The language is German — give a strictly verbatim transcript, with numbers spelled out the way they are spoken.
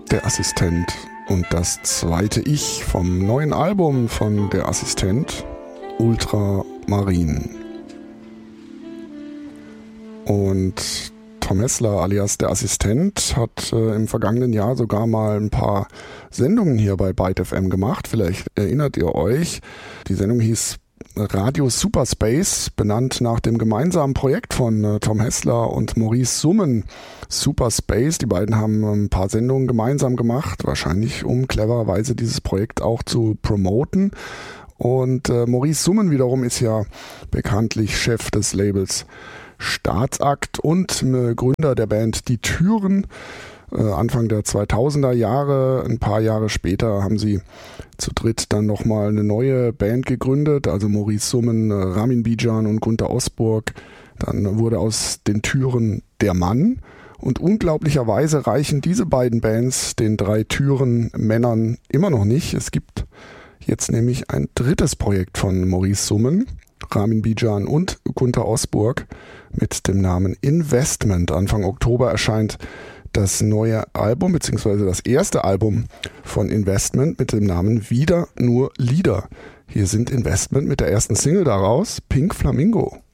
Der Assistent und das zweite Ich vom neuen Album von Der Assistent, Ultramarin. Und Tom Hessler alias Der Assistent hat äh, im vergangenen Jahr sogar mal ein paar Sendungen hier bei Byte F M gemacht. Vielleicht erinnert ihr euch, die Sendung hieß Radio Superspace, benannt nach dem gemeinsamen Projekt von äh, Tom Hessler und Maurice Summen. Superspace, die beiden haben ein paar Sendungen gemeinsam gemacht, wahrscheinlich um clevererweise dieses Projekt auch zu promoten. Und äh, Maurice Summen wiederum ist ja bekanntlich Chef des Labels Staatsakt und äh, Gründer der Band Die Türen. Äh, Anfang der zweitausender Jahre, ein paar Jahre später, haben sie zu dritt dann nochmal eine neue Band gegründet, also Maurice Summen, äh, Ramin Bijan und Gunter Osburg. Dann wurde aus Den Türen Der Mann. Und unglaublicherweise reichen diese beiden Bands den drei Türen-Männern immer noch nicht. Es gibt jetzt nämlich ein drittes Projekt von Maurice Summen, Ramin Bijan und Gunter Osburg mit dem Namen Investment. Anfang Oktober erscheint das neue Album, beziehungsweise das erste Album von Investment mit dem Namen Wieder nur Lieder. Hier sind Investment mit der ersten Single daraus, Pink Flamingo.